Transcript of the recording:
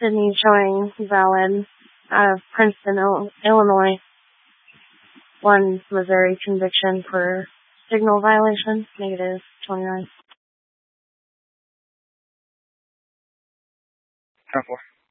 Sydney showing valid out of Princeton, Illinois. One Missouri conviction for signal violation, negative 29. 10-4.